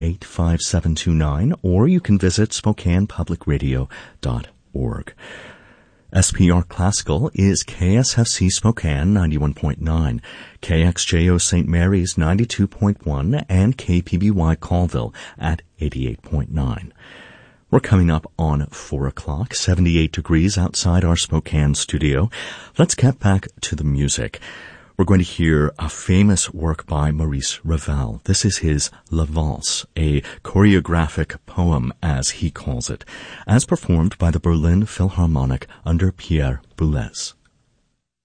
85729, or you can visit SpokanePublicRadio.org. SPR Classical is KSFC Spokane 91.9, KXJO St. Mary's 92.1, and KPBY Colville at 88.9. We're coming up on 4 o'clock, 78 degrees outside our Spokane studio. Let's get back to the music. We're going to hear a famous work by Maurice Ravel. This is his La Valse, a choreographic poem, as he calls it, as performed by the Berlin Philharmonic under Pierre Boulez.